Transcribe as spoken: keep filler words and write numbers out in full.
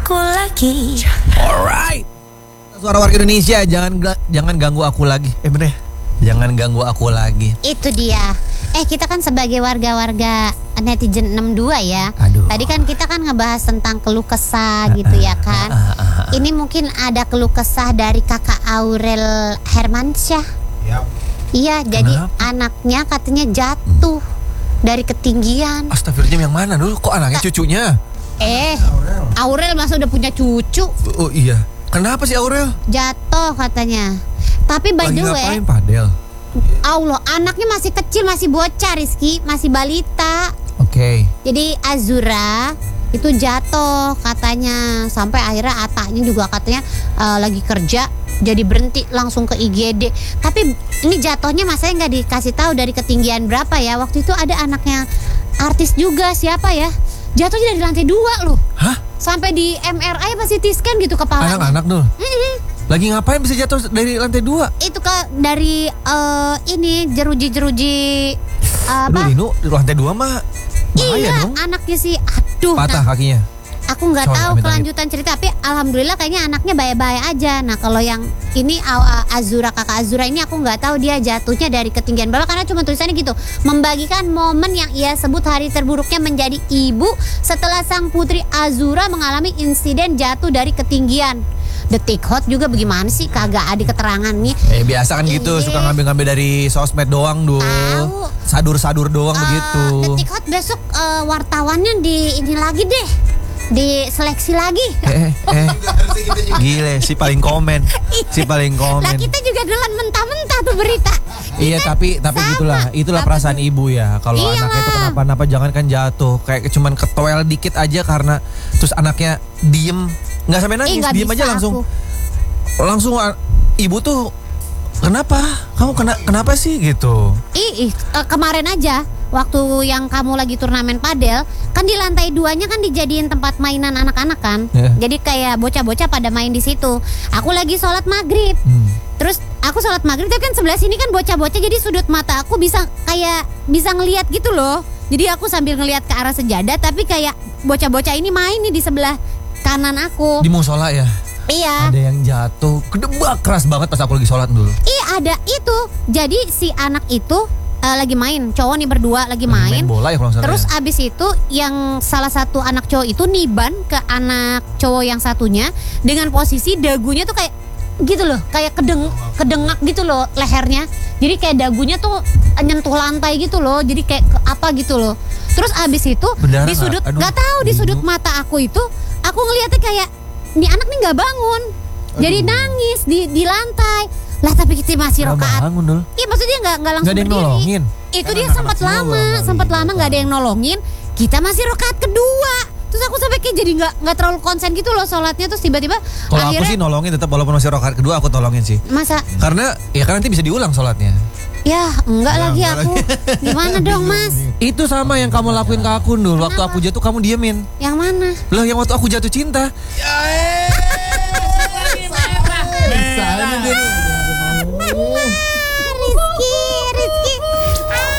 aku lagi. Alright. Suara warga Indonesia, jangan jangan ganggu aku lagi. Eh bener ya? Jangan ganggu aku lagi. Itu dia. Eh kita kan sebagai warga-warga netizen enam puluh dua ya. Aduh. Tadi kan kita kan ngebahas tentang keluh kesah gitu ya kan. Ini mungkin ada keluh kesah dari kakak Aurel Hermansyah. Yap. Iya, jadi Kenapa? anaknya katanya jatuh dari ketinggian. Astagfirullahaladzim, yang mana dulu? Kok anaknya cucunya? Eh, Aurel masa udah punya cucu, Oh iya. Kenapa sih Aurel? jatuh katanya. Tapi by Lagi the way, ngapain padel? Allah, anaknya masih kecil, masih bocah Rizky, masih balita. Oke. Jadi Azura itu jatuh katanya, sampai akhirnya Atanya juga katanya uh, lagi kerja jadi berhenti langsung ke I G D. Tapi ini jatuhnya masanya nggak dikasih tahu dari ketinggian berapa ya. Waktu itu ada anaknya artis juga, siapa ya, jatuhnya dari lantai dua loh. Hah? Sampai di M R I apa C T scan gitu kepalanya. Anak-anak dulu? Mm-mm. Lagi ngapain bisa jatuh dari lantai dua? Itu ke dari uh, ini jeruji-jeruji uh, Aduh apa? Linu, di lantai dua mah bahaya Iya, dong. anaknya sih, aduh. Patah Nah, kakinya. aku nggak Sorry, tahu amit-amit. kelanjutan cerita, tapi alhamdulillah kayaknya anaknya baik-baik aja. Nah kalau yang ini uh, Azura, kakak Azura ini aku nggak tahu dia jatuhnya dari ketinggian berapa, karena cuma tulisannya gitu, membagikan momen yang ia sebut hari terburuknya menjadi ibu setelah sang putri Azura mengalami insiden jatuh dari ketinggian. Detik Hot juga bagaimana sih, kagak ada keterangannya. Eh biasa kan gitu, Iya. suka ngambil-ngambil dari sosmed doang dulu. Tahu. Sadur-sadur doang Eh, begitu. Detik Hot besok eh, wartawannya di ini lagi deh, diseleksi lagi. Eh, eh, gile, si paling komen, si paling komen. Lah kita juga duluan mentah-mentah tuh berita. Iya tapi tapi sama. gitulah, itulah Apa perasaan ibu ya. Kalau Iyalah. anaknya itu kenapa-napa jangan kan jatuh, kayak cuman ketoel dikit aja karena terus anaknya diem, nggak sampai Ih, nangis, nggak diem bisa aja langsung, aku. langsung ah, ibu tuh kenapa? Kamu kena kenapa sih gitu? Ih, ih, eh, kemarin aja waktu yang kamu lagi turnamen padel, kan di lantai duanya kan dijadiin tempat mainan anak-anak kan. Iya. Jadi kayak bocah-bocah pada main di situ. Aku lagi sholat maghrib. Hmm. Terus aku sholat maghrib, tapi kan sebelah sini kan bocah-bocah, jadi sudut mata aku bisa kayak bisa ngelihat gitu loh. Jadi aku sambil ngelihat ke arah sejadah, tapi kayak bocah-bocah ini main nih di sebelah kanan aku. Di musola ya, Iya. ada yang jatuh, kedebak keras banget pas aku lagi sholat dulu. Ih, ada itu. Jadi si anak itu eh, lagi main, cowok nih berdua lagi main. Main bola ya kalau nggak salah. Terus ya. abis itu yang salah satu anak cowok itu niban ke anak cowok yang satunya dengan posisi dagunya tuh kayak gitu loh, kayak kedeng kedengak gitu loh lehernya. Jadi kayak dagunya tuh nyentuh lantai gitu loh. Jadi kayak ke apa gitu loh. Terus abis itu Berdarah di sudut nggak? Aduh, nggak tahu di Linu. sudut mata aku itu aku ngeliatnya kayak nih anak nih nggak bangun. Jadi Aduh. nangis di di lantai. Lah tapi kita masih Nggak rokaat. bangun dulu. Iya maksudnya nggak nggak langsung Nggak ada yang berdiri. nolongin. Itu Kan dia anak-anak sempat semua lama, kali, sempat lama gitu nggak ada kan. yang nolongin. Kita masih rokaat kedua. Terus aku sampai kayak jadi nggak nggak terlalu konsen gitu loh sholatnya. Terus tiba-tiba Kalau aku akhirnya sih nolongin tetap, walaupun masih rokaat kedua aku tolongin sih. masa Karena ya kan nanti bisa diulang sholatnya. ya enggak Ya, lagi enggak aku. Gimana dong mas? Itu sama yang kamu lakuin ke aku dulu. Waktu aku jatuh kamu diemin. Yang mana? Lah yang waktu aku jatuh cinta. Ya,